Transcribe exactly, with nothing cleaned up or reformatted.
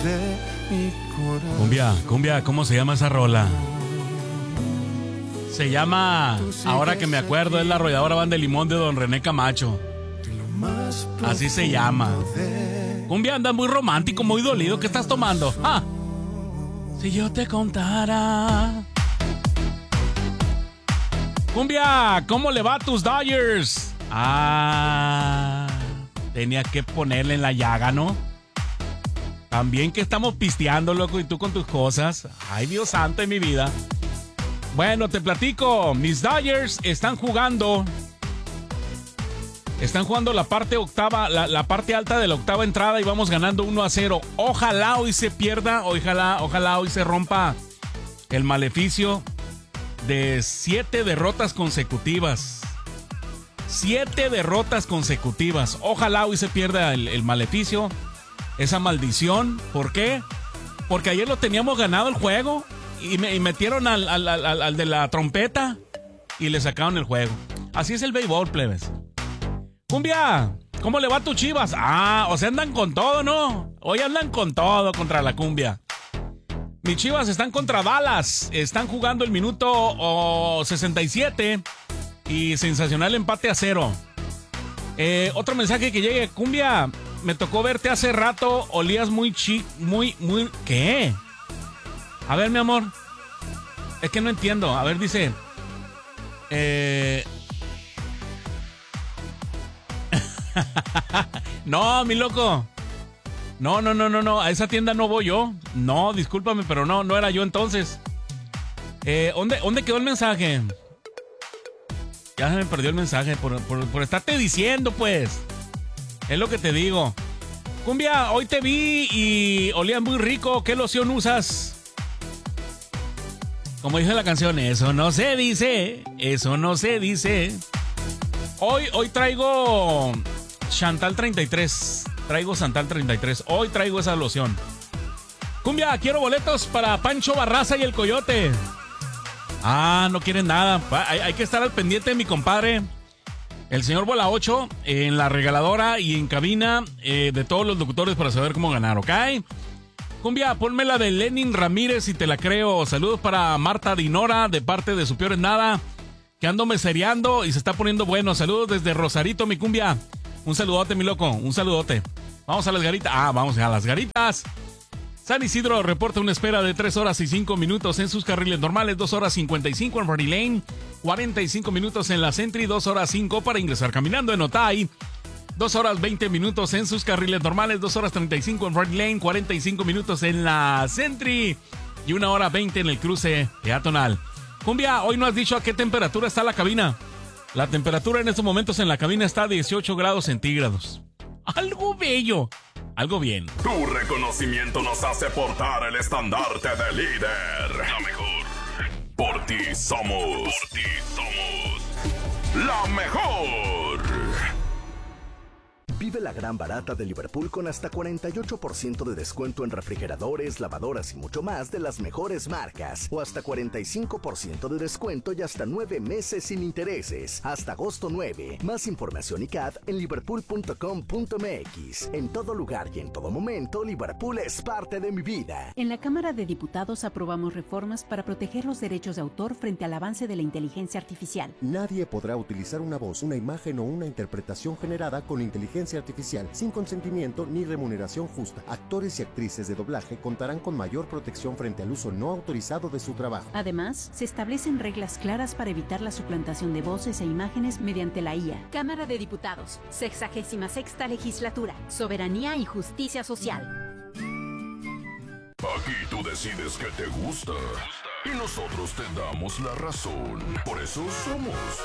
de mi corazón. Cumbia, cumbia, ¿cómo se llama esa rola? Se llama, ahora que me acuerdo, es la arrolladora Banda de Limón de Don René Camacho. Así se llama. Cumbia, anda muy romántico, muy dolido. ¿Qué estás tomando? Ah. Si yo te contara. Cumbia, ¿cómo le va a tus Dodgers? Ah, tenía que ponerle en la llaga, ¿no? También que estamos pisteando, loco, y tú con tus cosas. Ay, Dios santo de mi vida. Bueno, te platico. Mis Dodgers están jugando. Están jugando la parte octava, la, la parte alta de la octava entrada y vamos ganando uno a cero. Ojalá hoy se pierda, ojalá, ojalá hoy se rompa el maleficio de siete derrotas consecutivas. Siete derrotas consecutivas. Ojalá hoy se pierda el, el maleficio, esa maldición. ¿Por qué? Porque ayer lo teníamos ganado el juego y, me, y metieron al, al, al, al de la trompeta y le sacaron el juego. Así es el béisbol, plebes. Cumbia, ¿cómo le va a tus Chivas? Ah, o sea, andan con todo, ¿no? Hoy andan con todo contra la cumbia. Mis Chivas están contra Dallas. Están jugando el minuto oh, sesenta y siete y sensacional empate a cero. Eh, otro mensaje que llegue. Cumbia, me tocó verte hace rato. Olías muy chic, muy, muy... ¿Qué? A ver, mi amor. Es que no entiendo. A ver, dice... Eh... No, mi loco. No, no, no, no, no. A esa tienda no voy yo. No, discúlpame, pero no, no era yo entonces. Eh, ¿dónde, ¿Dónde quedó el mensaje? Ya se me perdió el mensaje por, por, por estarte diciendo, pues. Es lo que te digo. Cumbia, hoy te vi y olías muy rico. ¿Qué loción usas? Como dice la canción, eso no se dice. Eso no se dice. Hoy, hoy traigo Chantal treinta y tres. Traigo Chantal treinta y tres. Hoy traigo esa loción. Cumbia, quiero boletos para Pancho Barraza y el Coyote. Ah, no quieren nada. Hay, hay que estar al pendiente de mi compadre, el señor Bola ocho, en la regaladora y en cabina eh, de todos los locutores para saber cómo ganar, ¿ok? Cumbia, ponme la de Lenin Ramírez y te la creo. Saludos para Marta Dinora de parte de Su Peor es Nada, que ando mesereando y se está poniendo bueno. Saludos desde Rosarito, mi Cumbia. Un saludote, mi loco, un saludote. Vamos a las garitas. Ah, vamos a las garitas. San Isidro reporta una espera de tres horas y cinco minutos en sus carriles normales, dos horas cincuenta y cinco en Ready Lane, cuarenta y cinco minutos en la Sentry, dos horas cinco para ingresar caminando en Otay, dos horas veinte minutos en sus carriles normales, dos horas treinta y cinco en Ready Lane, cuarenta y cinco minutos en la Sentry y una hora veinte en el cruce peatonal. Cumbia, hoy no has dicho a qué temperatura está la cabina. La temperatura en estos momentos en la cabina está a dieciocho grados centígrados. Algo bello. Algo bien. Tu reconocimiento nos hace portar el estandarte de líder. La mejor. Por ti somos. Por ti somos. La mejor. Vive la gran barata de Liverpool con hasta cuarenta y ocho por ciento de descuento en refrigeradores, lavadoras y mucho más de las mejores marcas. O hasta cuarenta y cinco por ciento de descuento y hasta nueve meses sin intereses. Hasta agosto nueve. Más información y C A D en liverpool punto com punto m x. En todo lugar y en todo momento, Liverpool es parte de mi vida. En la Cámara de Diputados aprobamos reformas para proteger los derechos de autor frente al avance de la inteligencia artificial. Nadie podrá utilizar una voz, una imagen o una interpretación generada con inteligencia artificial sin consentimiento ni remuneración justa. Actores y actrices de doblaje contarán con mayor protección frente al uso no autorizado de su trabajo. Además, se establecen reglas claras para evitar la suplantación de voces e imágenes mediante la I A. Cámara de Diputados, sexagésima sexta legislatura, soberanía y justicia social. Aquí tú decides qué te gusta y nosotros te damos la razón. Por eso somos